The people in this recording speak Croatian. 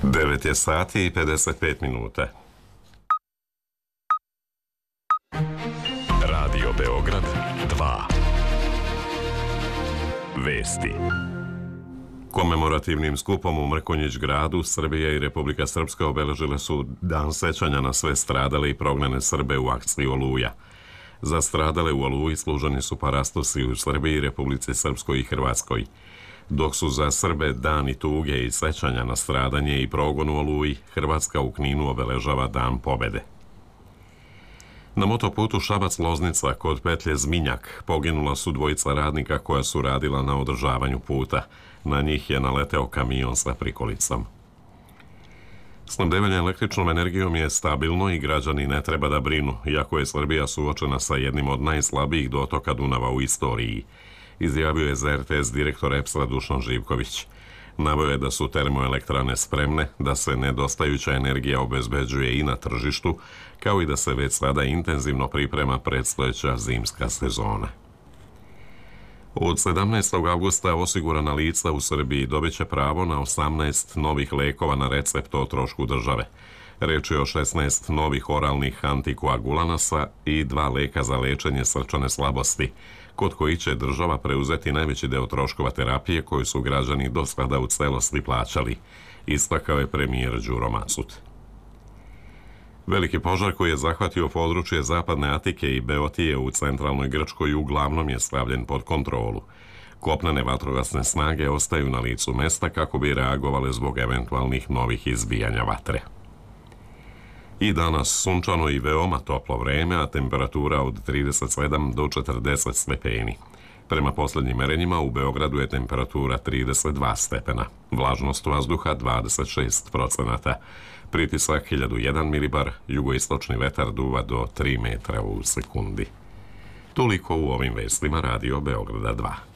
9 je sati i 55 minuta. Radio Beograd 2. Vesti. Komemorativnim skupom u Mrkonjić gradu Srbija i Republika Srpska obeležile su dan sećanja na sve stradale i prognane Srbe u akciji Oluja. Za stradale u Oluji služeni su parastosi u Srbiji, Republici Srpskoj i Hrvatskoj, dok su za Srbe dani tuge i sećanja na stradanje i progon u Oluji, Hrvatska u Kninu obeležava Dan pobede. Na motoputu Šabac-Loznica kod petlje Zminjak poginula su dvojica radnika koja su radila na održavanju puta. Na njih je naleteo kamion sa prikolicom. Snabdevanje električnom energijom je stabilno i građani ne treba da brinu, iako je Srbija suočena sa jednim od najslabijih dotoka Dunava u istoriji, izjavio je za RTS direktor EPS-a Dušan Živković. Naveo je da su termoelektrane spremne, da se nedostajuća energija obezbeđuje i na tržištu, kao i da se već sada intenzivno priprema predstojeća zimska sezona. Od 17. avgusta osigurana lica u Srbiji dobit će pravo na 18 novih lekova na recept o trošku države. Reč je o 16 novih oralnih antikoagulanasa i 2 leka za lečenje srčane slabosti, kod koji će država preuzeti najveći deo troškova terapije koju su građani do sada u celosti plaćali, istakao je premijer Đuro Macut. Veliki požar koji je zahvatio područje Zapadne Atike i Beotije u centralnoj Grčkoj uglavnom je stavljen pod kontrolu. Kopnene vatrogasne snage ostaju na licu mesta kako bi reagovale zbog eventualnih novih izbijanja vatre. I danas sunčano i veoma toplo vreme, a temperatura od 37 do 40 stepeni. Prema poslednjim merenjima u Beogradu je temperatura 32 stepena, vlažnost vazduha 26%, pritisak 1001 milibar, jugoistočni vetar duva do 3 metra u sekundi. Toliko u ovim vestima Radio Beograda 2.